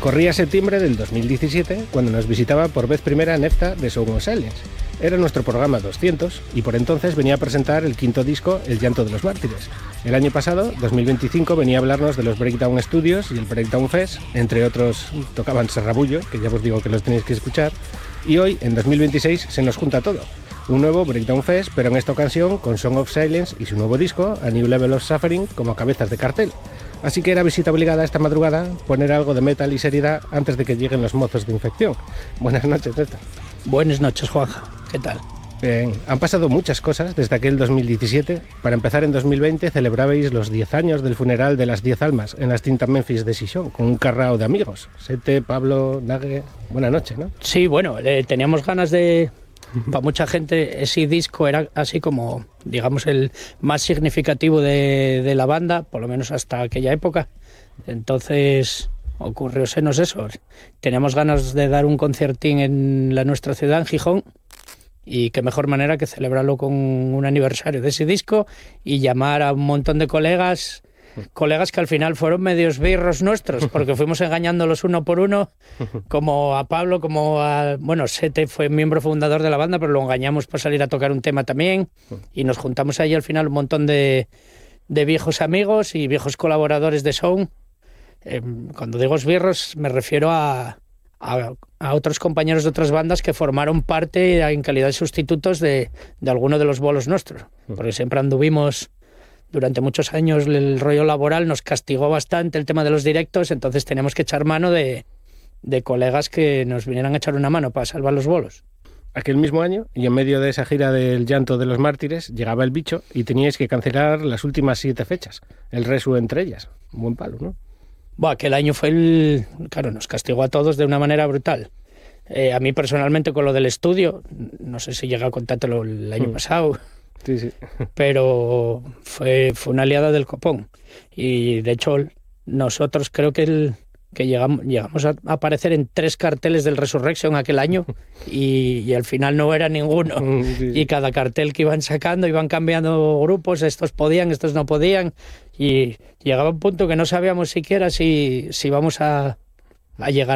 Corría septiembre del 2017 cuando nos visitaba por vez primera Nefta de Sound of Silence. Era nuestro programa 200 y por entonces venía a presentar el quinto disco, El llanto de los mártires. El año pasado, 2025, venía a hablarnos de los Breakdown Studios y el Breakdown Fest, entre otros tocaban Serrabullo, que ya os digo que los tenéis que escuchar, y hoy, en 2026, se nos junta todo. Un nuevo Breakdown Fest, pero en esta ocasión con Sound of Silence y su nuevo disco, A New Level of Suffering, como cabezas de cartel. Así que era visita obligada esta madrugada poner algo de metal y seriedad antes de que lleguen los mozos de infección. Buenas noches, Néstor. Buenas noches, Juanja. ¿Qué tal? Bien, han pasado muchas cosas desde aquel 2017. Para empezar, en 2020 celebrabais los 10 años del funeral de las 10 almas en la extinta Memphis Decision, con un carrao de amigos. Sete, Pablo, Nague... Buenas noches, ¿no? Sí, bueno, teníamos ganas de... Para mucha gente ese disco era así como, digamos, el más significativo de la banda, por lo menos hasta aquella época. Entonces ocurriósenos eso. Teníamos ganas de dar un concertín en nuestra ciudad, en Gijón, y qué mejor manera que celebrarlo con un aniversario de ese disco y llamar a un montón de colegas que al final fueron medios birros nuestros, porque fuimos engañándolos uno por uno, como a Pablo, como a... Bueno, Sete fue miembro fundador de la banda, pero lo engañamos para salir a tocar un tema también, y nos juntamos ahí al final un montón de viejos amigos y viejos colaboradores de Sound. Cuando digo birros me refiero a otros compañeros de otras bandas que formaron parte en calidad de sustitutos de alguno de los bolos nuestros, porque siempre anduvimos... Durante muchos años el rollo laboral nos castigó bastante el tema de los directos, entonces teníamos que echar mano de colegas que nos vinieran a echar una mano para salvar los bolos. Aquel mismo año, y en medio de esa gira del llanto de los mártires, llegaba el bicho y teníais que cancelar las últimas 7 fechas, el Resu entre ellas. Un buen palo, ¿no? Bueno, aquel año fue Claro, nos castigó a todos de una manera brutal. A mí personalmente con lo del estudio, no sé si llega a contártelo el año pasado... Sí. Pero fue una liada del copón. Y de hecho, nosotros creo que llegamos a aparecer en 3 carteles del Resurrection aquel año y al final no era ninguno. Sí. Y cada cartel que iban sacando, iban cambiando grupos, estos podían, estos no podían. Y llegaba un punto que no sabíamos siquiera si íbamos a llegar